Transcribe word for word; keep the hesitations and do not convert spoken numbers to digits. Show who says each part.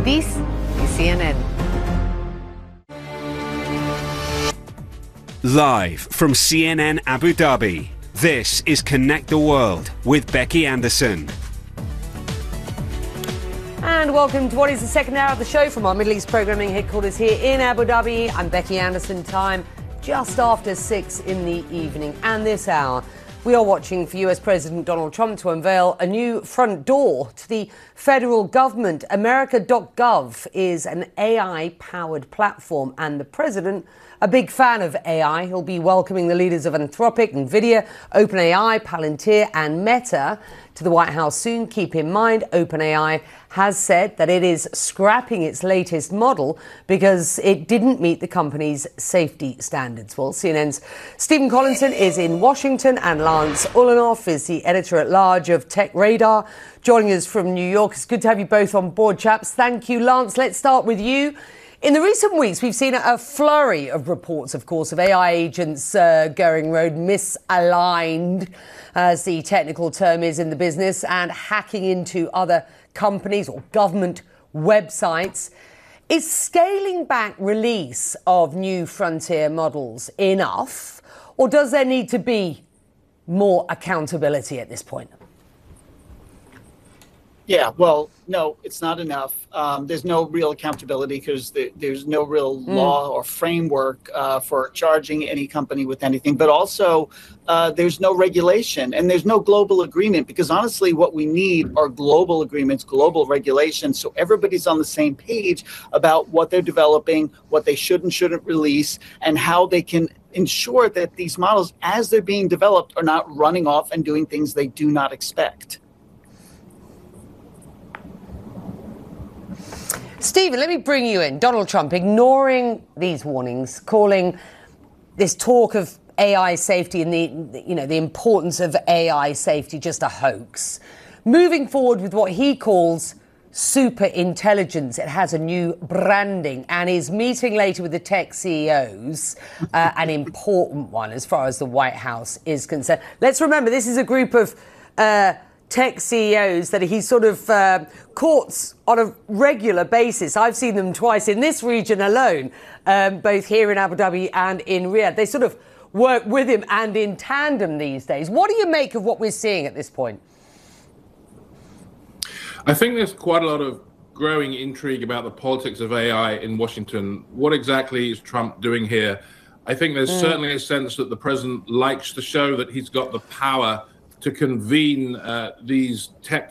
Speaker 1: This is C N N.
Speaker 2: Live from C N N Abu Dhabi, this is Connect the World with Becky Anderson.
Speaker 1: And welcome to what is the second hour of the show from our Middle East programming headquarters here in Abu Dhabi. I'm Becky Anderson, time just after six in the evening. And this hour, we are watching for U S President Donald Trump to unveil a new front door to the federal government. America dot gov is an A I-powered platform, and the president, a big fan of A I. He'll be welcoming the leaders of Anthropic, NVIDIA, OpenAI, Palantir and Meta to the White House soon. Keep in mind, OpenAI has said that it is scrapping its latest model because it didn't meet the company's safety standards. Well, C N N's Stephen Collinson is in Washington, and Lance Ulanoff is the editor-at-large of Tech Radar, joining us from New York. It's good to have you both on board, chaps. Thank you, Lance. Let's start with you. In the recent weeks, we've seen a flurry of reports, of course, of A I agents uh, going rogue, misaligned, as the technical term is in the business, and hacking into other companies or government websites. Is scaling back release of new frontier models enough, or does there need to be more accountability at this point?
Speaker 3: Yeah, well, no, it's not enough. Um, there's no real accountability because the, there's no real mm. law or framework uh, for charging any company with anything. But also, uh, there's no regulation and there's no global agreement, because honestly, what we need are global agreements, global regulations, so everybody's on the same page about what they're developing, what they should and shouldn't release, and how they can ensure that these models, as they're being developed, are not running off and doing things they do not expect.
Speaker 1: Stephen, let me bring you in. Donald Trump ignoring these warnings, calling this talk of A I safety and the, you know, the importance of A I safety just a hoax. Moving forward with what he calls super intelligence. It has a new branding and is meeting later with the tech C E Os, uh, an important one as far as the White House is concerned. Let's remember, this is a group of Uh, tech C E Os that he sort of uh, courts on a regular basis. I've seen them twice in this region alone, um, both here in Abu Dhabi and in Riyadh. They sort of work with him and in tandem these days. What do you make of what we're seeing at this point?
Speaker 4: I think there's quite a lot of growing intrigue about the politics of A I in Washington. What exactly is Trump doing here? I think there's mm. certainly a sense that the president likes to show that he's got the power to convene uh, these tech